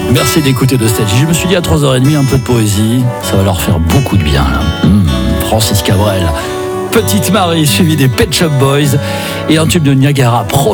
Merci d'écouter Nostalgie. Je me suis dit à 3h30, un peu de poésie, ça va leur faire beaucoup de bien là. Francis Cabrel, Petite Marie, suivi des Pet Shop Boys et un tube de Niagara.